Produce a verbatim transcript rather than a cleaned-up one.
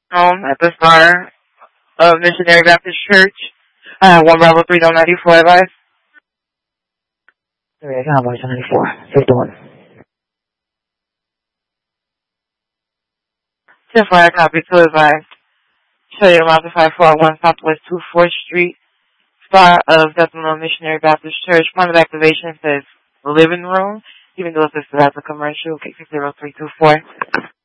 Um, at the Star of Missionary Baptist Church. Uh, one Bravo three Dome ninety-four advice. three Bravo ninety-four. fifty-one. ten four, copy two advice. Show your mouth to five four one Southwest two fourth Street. Star of Bethlehem Missionary Baptist Church. Point of activation says living room, even though it's a commercial. K zero three two four.